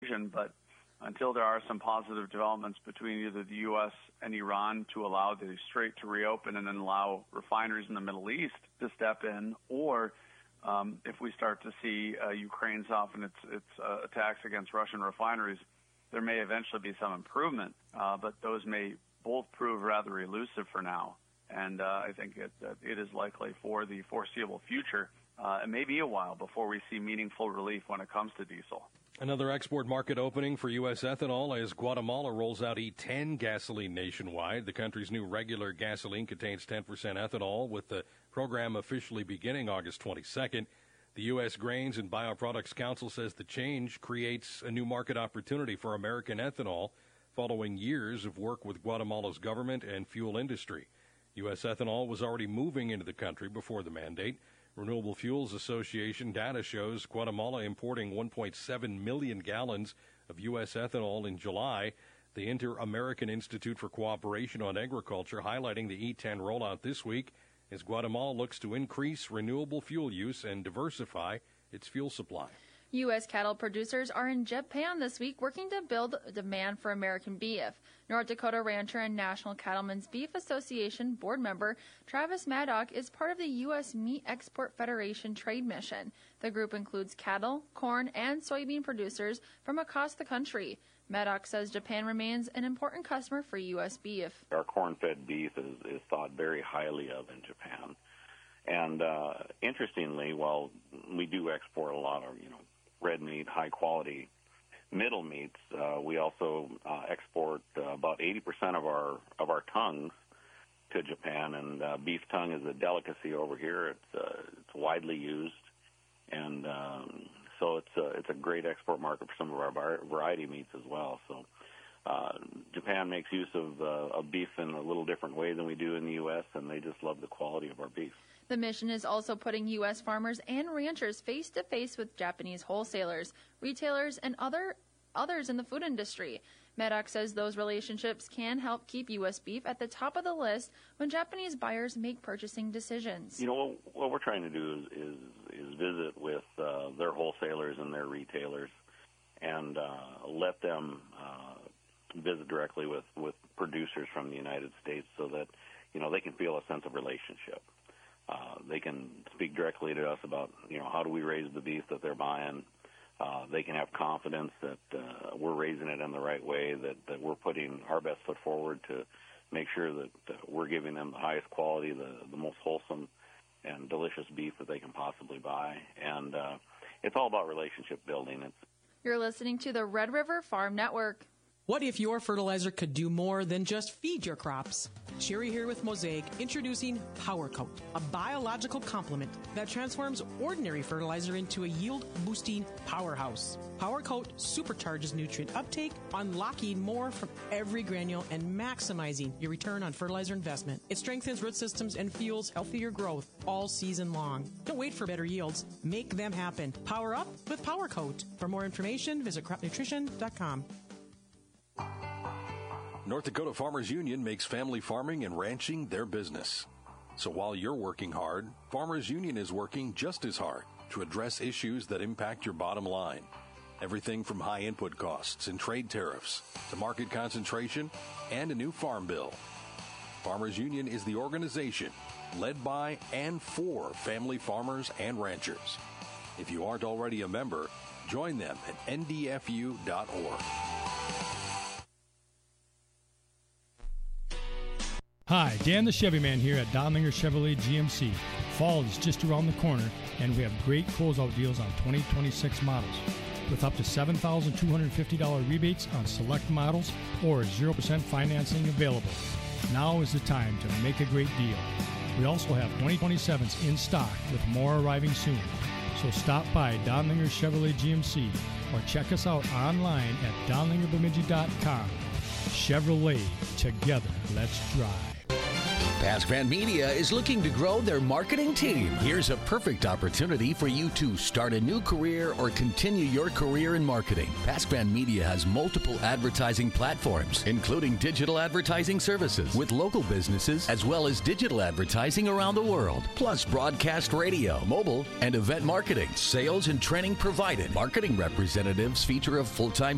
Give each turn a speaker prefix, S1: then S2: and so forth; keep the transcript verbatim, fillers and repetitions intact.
S1: decision, but until there are some positive developments between either the U S and Iran to allow the strait to reopen and then allow refineries in the Middle East to step in, or um, if we start to see uh, Ukraine soften its, its uh, attacks against Russian refineries, there may eventually be some improvement, uh, but those may both prove rather elusive for now. And uh, I think it, uh, it is likely for the foreseeable future. Uh, it may be a while before we see meaningful relief when it comes to diesel.
S2: Another export market opening for U S ethanol as Guatemala rolls out E ten gasoline nationwide. The country's new regular gasoline contains ten percent ethanol, with the program officially beginning August twenty-second. The U S Grains and Bioproducts Council says the change creates a new market opportunity for American ethanol following years of work with Guatemala's government and fuel industry. U S ethanol was already moving into the country before the mandate. Renewable Fuels Association data shows Guatemala importing one point seven million gallons of U S ethanol in July. The Inter-American Institute for Cooperation on Agriculture highlighting the E ten rollout this week as Guatemala looks to increase renewable fuel use and diversify its fuel supply.
S3: U S cattle producers are in Japan this week working to build demand for American beef. North Dakota Rancher and National Cattlemen's Beef Association board member Travis Maddock is part of the U S Meat Export Federation trade mission. The group includes cattle, corn, and soybean producers from across the country. Maddock says Japan remains an important customer for U S beef.
S4: Our corn-fed beef is, is thought very highly of in Japan. And uh, interestingly, while we do export a lot of, you know, red meat, high-quality middle meats, uh, we also uh, export uh, about eighty percent of our of our tongues to Japan, and uh, beef tongue is a delicacy over here. It's uh, it's widely used, and um, so it's a, it's a great export market for some of our variety meats as well. So uh, Japan makes use of, uh, of beef in a little different way than we do in the U S, and they just love the quality of our beef.
S3: The mission is also putting U S farmers and ranchers face-to-face with Japanese wholesalers, retailers, and other others in the food industry. Maddock says those relationships can help keep U S beef at the top of the list when Japanese buyers make purchasing decisions.
S4: You know, what, what we're trying to do is, is, is visit with uh, their wholesalers and their retailers and uh, let them uh, visit directly with, with producers from the United States so that, you know, they can feel a sense of relationship. Uh, they can speak directly to us about, you know, how do we raise the beef that they're buying. Uh, they can have confidence that uh, we're raising it in the right way, that, that we're putting our best foot forward to make sure that uh, we're giving them the highest quality, the, the most wholesome and delicious beef that they can possibly buy. And uh, it's all about relationship building. It's
S3: You're listening to the Red River Farm Network.
S5: What if your fertilizer could do more than just feed your crops? Sherry here with Mosaic, introducing PowerCoat, a biological complement that transforms ordinary fertilizer into a yield-boosting powerhouse. PowerCoat supercharges nutrient uptake, unlocking more from every granule and maximizing your return on fertilizer investment. It strengthens root systems and fuels healthier growth all season long. Don't wait for better yields. Make them happen. Power up with PowerCoat. For more information, visit crop nutrition dot com.
S2: North Dakota Farmers Union makes family farming and ranching their business. So while you're working hard, Farmers Union is working just as hard to address issues that impact your bottom line. Everything from high input costs and trade tariffs to market concentration and a new farm bill. Farmers Union is the organization led by and for family farmers and ranchers. If you aren't already a member, join them at N D F U dot org.
S6: Hi, Dan the Chevy Man here at Donlinger Chevrolet G M C. Fall is just around the corner, and we have great closeout deals on twenty twenty-six models, with up to seven thousand two hundred fifty dollars rebates on select models or zero percent financing available. Now is the time to make a great deal. We also have twenty twenty-sevens in stock, with more arriving soon. So stop by Donlinger Chevrolet G M C or check us out online at donlinger bemidji dot com. Chevrolet, together, let's drive.
S7: PaskVan Media is looking to grow their marketing team. Here's a perfect opportunity for you to start a new career or continue your career in marketing. PaskVan Media has multiple advertising platforms, including digital advertising services with local businesses, as well as digital advertising around the world, plus broadcast radio, mobile, and event marketing. Sales and training provided. Marketing representatives feature a full-time